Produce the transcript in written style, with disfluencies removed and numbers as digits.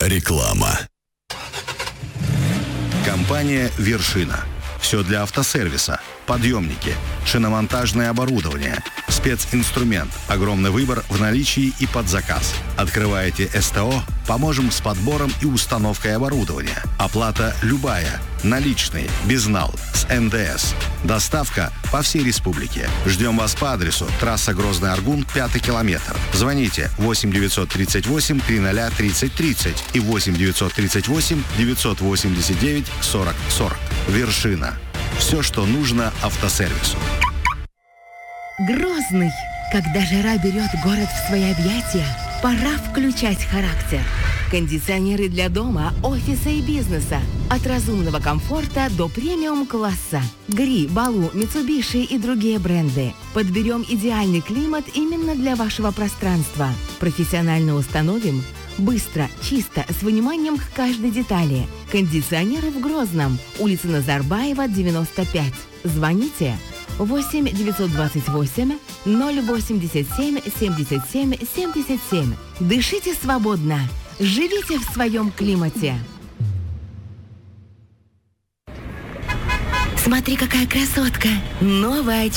Реклама. Компания «Вершина». Все для автосервиса. Подъемники, шиномонтажное оборудование, специнструмент, огромный выбор в наличии и под заказ. Открываете СТО, поможем с подбором и установкой оборудования. Оплата любая, наличные, безнал, с НДС. Доставка по всей республике. Ждем вас по адресу трасса Грозный-Аргун, 5 километр. Звоните 8 938 300 30 30 и 8 938 989 40 40. «Вершина». Все, что нужно автосервису. Грозный. Когда жара берет город в свои объятия, пора включать характер. Кондиционеры для дома, офиса и бизнеса. От разумного комфорта до премиум-класса. Гри, Балу, Митсубиши и другие бренды. Подберем идеальный климат именно для вашего пространства. Профессионально установим. Быстро, чисто, с вниманием к каждой детали. Кондиционеры в Грозном. Улица Назарбаева, 95. Звоните 8 928 087 77 77. Дышите свободно. Живите в своем климате. Смотри, какая красотка. Новая